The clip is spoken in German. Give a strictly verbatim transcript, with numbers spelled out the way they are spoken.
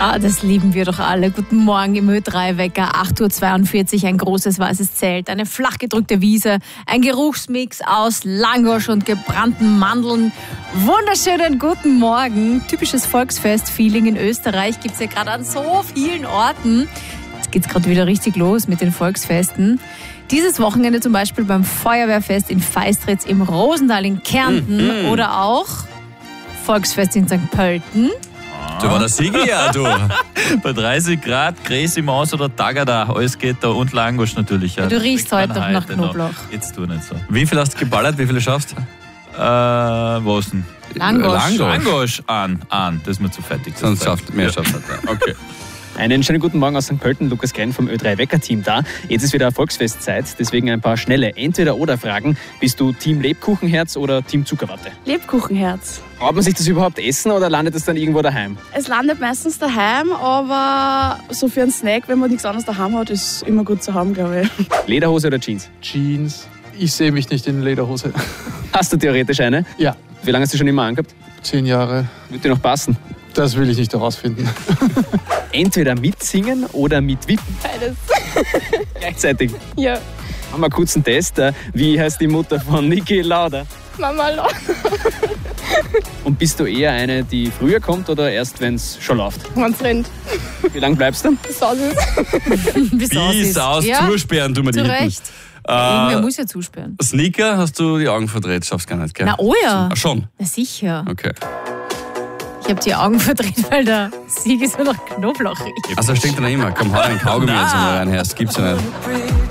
Ah, das lieben wir doch alle. Guten Morgen im Ö drei Wecker, acht Uhr zweiundvierzig, ein großes weißes Zelt, eine flach gedrückte Wiese, ein Geruchsmix aus Langosch und gebrannten Mandeln. Wunderschönen guten Morgen. Typisches Volksfest-Feeling in Österreich gibt es ja gerade an so vielen Orten. Jetzt geht es gerade wieder richtig los mit den Volksfesten. Dieses Wochenende zum Beispiel beim Feuerwehrfest in Feistritz im Rosental in Kärnten, mhm, oder auch Volksfest in Sankt Pölten. Da war der Sigi ja, du. Bei dreißig Grad, Gräse, Maus oder Tagada, alles geht da und Langosch natürlich. Ja. Du riechst heute doch nach Knoblauch. Noch. Jetzt tu nicht so. Wie viel hast du geballert? Wie viele schaffst du? Äh, was denn? Langosch. Langosch an, an. Das ist mir zu fertig. Sonst schafft mehr, ja. schafft er. Okay. Einen schönen guten Morgen aus Sankt Pölten, Lukas Klein vom Ö drei Wecker-Team da. Jetzt ist wieder Volksfestzeit, deswegen ein paar schnelle Entweder-Oder-Fragen. Bist du Team Lebkuchenherz oder Team Zuckerwatte? Lebkuchenherz. Braucht man sich das überhaupt essen oder landet es dann irgendwo daheim? Es landet meistens daheim, aber so für einen Snack, wenn man nichts anderes daheim hat, ist immer gut zu haben, glaube ich. Lederhose oder Jeans? Jeans. Ich sehe mich nicht in Lederhose. Hast du theoretisch eine? Ja. Wie lange hast du schon immer angehabt? Zehn Jahre. Wird dir noch passen? Das will ich nicht herausfinden. Entweder mitsingen oder mit Wippen. Beides. Gleichzeitig. Ja. Machen wir kurz einen Test. Wie heißt die Mutter von Niki Lauda? Mama Lauda. Und bist du eher eine, die früher kommt oder erst, wenn es schon läuft? Wenn's rennt. Wie lange bleibst du? Bis aus ist. Bis aus Bis ist. aus, Ja, zusperren tun wir die zu Lippen. Recht. Äh, Irgendwer muss ja zusperren. Sneaker, hast du die Augen verdreht? Schaffst gar nicht, gell? Na oh ja. Ach, schon? Na sicher. Okay. Ich habe die Augen verdreht, weil der Sieg so nach Knoblauch riecht. Also stinkt dann immer. Komm, hau einen Kaugummi jetzt mal rein, Herr. Das gibt's ja nicht.